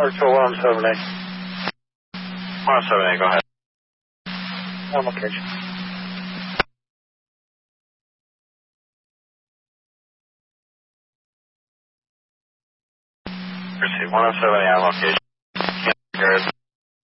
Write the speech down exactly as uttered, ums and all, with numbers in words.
Virtual one seven eight. one seven eight, go ahead. On location. Proceed, one seven eight on location.